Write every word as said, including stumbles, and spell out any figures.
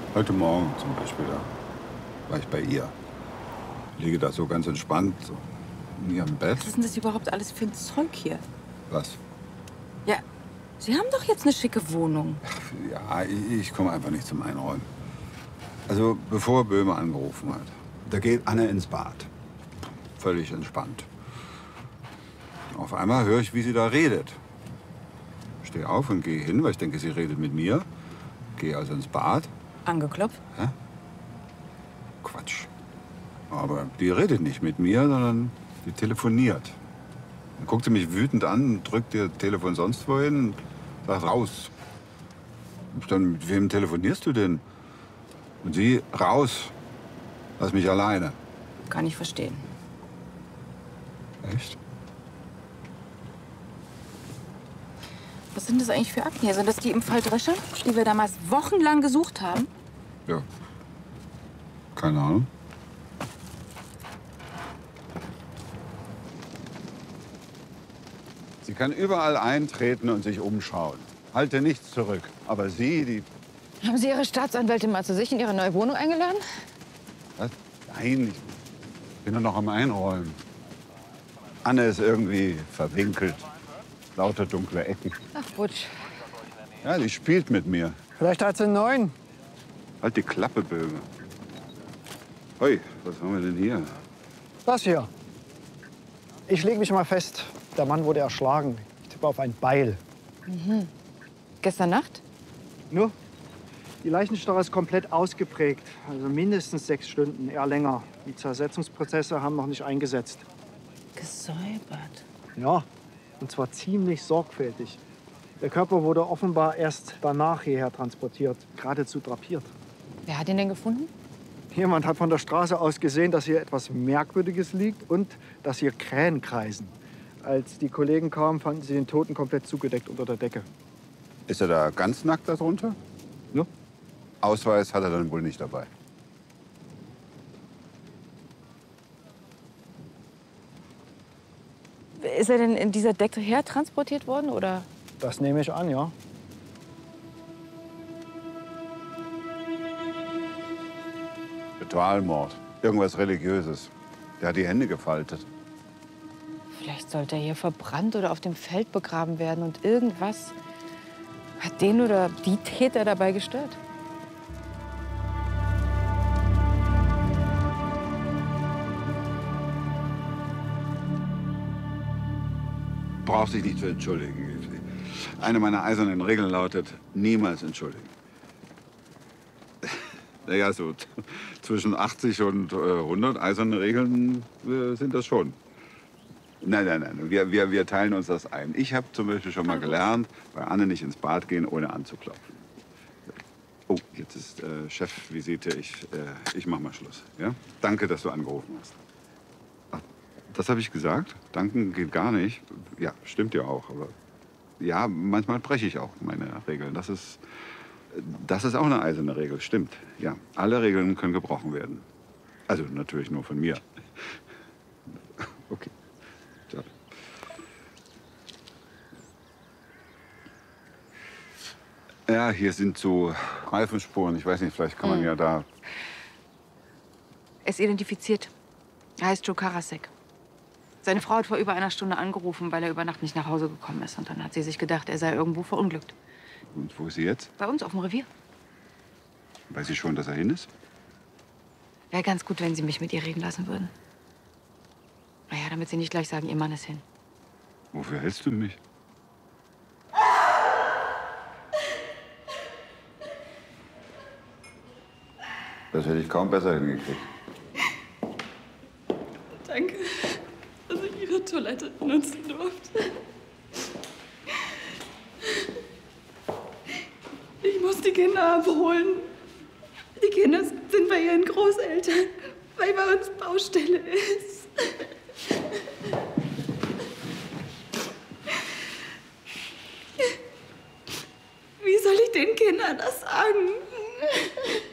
Heute Morgen zum Beispiel, da war ich bei ihr. Ich liege da so ganz entspannt, so in ihrem Bett. Was ist denn das überhaupt alles für ein Zeug hier? Was? Ja, Sie haben doch jetzt eine schicke Wohnung. Ja, ich, ich komme einfach nicht zum Einräumen. Also, bevor Böhme angerufen hat, da geht Anne ins Bad. Völlig entspannt. Auf einmal höre ich, wie sie da redet. Stehe auf und gehe hin, weil ich denke, sie redet mit mir. Gehe also ins Bad. Angeklopft? Hä? Quatsch. Aber die redet nicht mit mir, sondern die telefoniert. Dann guckt sie mich wütend an, drückt ihr Telefon sonst wohin und sagt raus. Und dann, mit wem telefonierst du denn? Und sie, raus. Lass mich alleine. Kann ich verstehen. Echt? Was sind das eigentlich für Akten hier? Sind das die im Fall Drescher, die wir damals wochenlang gesucht haben? Ja. Keine Ahnung. Sie kann überall eintreten und sich umschauen. Halte nichts zurück. Aber Sie, die... Haben Sie Ihre Staatsanwältin mal zu sich in Ihre neue Wohnung eingeladen? Was? Nein, ich bin nur noch am Einräumen. Anne ist irgendwie verwinkelt. Lauter dunkle Ecken. Ach, Butsch. Ja, die spielt mit mir. Vielleicht hat sie einen neuen. Halt die Klappe, Böhme. Hui, was haben wir denn hier? Das hier. Ich lege mich mal fest. Der Mann wurde erschlagen. Ich tippe auf ein Beil. Mhm. Gestern Nacht? Nur, die Leichenstarre ist komplett ausgeprägt. Also mindestens sechs Stunden, eher länger. Die Zersetzungsprozesse haben noch nicht eingesetzt. Gesäubert. Ja, und zwar ziemlich sorgfältig. Der Körper wurde offenbar erst danach hierher transportiert, geradezu drapiert. Wer hat ihn denn gefunden? Jemand hat von der Straße aus gesehen, dass hier etwas Merkwürdiges liegt und dass hier Krähen kreisen. Als die Kollegen kamen, fanden sie den Toten komplett zugedeckt unter der Decke. Ist er da ganz nackt darunter? Ja. Ausweis hat er dann wohl nicht dabei. Ist er denn in dieser Decke hertransportiert worden, oder? Das nehme ich an, ja. Ritualmord. Irgendwas Religiöses. Der hat die Hände gefaltet. Vielleicht sollte er hier verbrannt oder auf dem Feld begraben werden. Und irgendwas hat den oder die Täter dabei gestört. Braucht sich nicht zu entschuldigen. Eine meiner eisernen Regeln lautet, niemals entschuldigen. Naja, so zwischen achtzig und hundert eiserne Regeln äh, sind das schon. Nein, nein, nein, wir, wir, wir teilen uns das ein. Ich habe zum Beispiel schon mal gelernt, bei Anne nicht ins Bad gehen, ohne anzuklopfen. Oh, jetzt ist äh, Chefvisite. Ich, äh, ich mach mal Schluss. Ja? Danke, dass du angerufen hast. Ach, das habe ich gesagt? Danken geht gar nicht. Ja, stimmt ja auch. Aber ja, manchmal breche ich auch meine Regeln. Das ist, das ist auch eine eiserne Regel, stimmt. Ja, alle Regeln können gebrochen werden. Also natürlich nur von mir. Okay. Ja. Ja, hier sind so Reifenspuren. Ich weiß nicht, vielleicht kann man Hm. ja da... Er ist identifiziert. Er heißt Joe Karasek. Seine Frau hat vor über einer Stunde angerufen, weil er über Nacht nicht nach Hause gekommen ist. Und dann hat sie sich gedacht, er sei irgendwo verunglückt. Und wo ist sie jetzt? Bei uns auf dem Revier. Weiß sie schon, dass er hin ist? Wäre ganz gut, wenn Sie mich mit ihr reden lassen würden. Naja, damit Sie nicht gleich sagen, Ihr Mann ist hin. Wofür hältst du mich? Das hätte ich kaum besser hingekriegt. Danke, dass ich Ihre Toilette nutzen durfte. Ich muss die Kinder abholen. Die Kinder sind bei ihren Großeltern, weil bei uns Baustelle ist. Wie soll ich den Kindern das sagen?